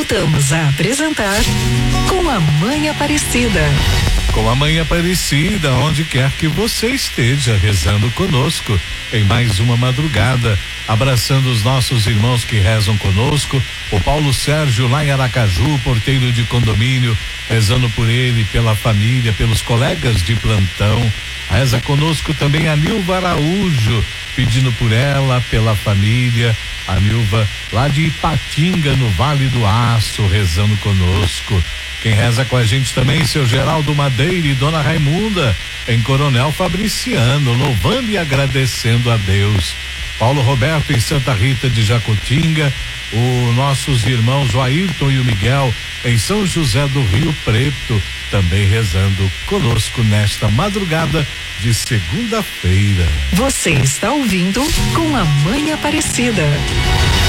Voltamos a apresentar Com a Mãe Aparecida. Com a Mãe Aparecida, onde quer que você esteja, rezando conosco em mais uma madrugada, abraçando os nossos irmãos que rezam conosco, o Paulo Sérgio lá em Aracaju, porteiro de condomínio, rezando por ele, pela família, pelos colegas de plantão. Reza conosco também a Nilva Araújo, pedindo por ela, pela família. A Nilva lá de Ipatinga, no Vale do Aço, rezando conosco. Quem reza com a gente também, seu Geraldo Madeira e Dona Raimunda, em Coronel Fabriciano, louvando e agradecendo a Deus. Paulo Roberto em Santa Rita de Jacutinga, os nossos irmãos o Ayrton e o Miguel em São José do Rio Preto, também rezando conosco nesta madrugada de segunda-feira. Você está ouvindo Com a Mãe Aparecida.